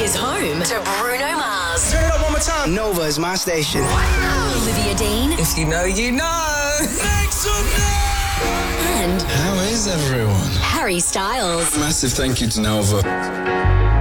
is home to Bruno Mars. Turn it up one more time. Nova is my station. Olivia Dean. If you know, you know. Make some noise. And how is everyone? Harry Styles. Massive thank you to Nova.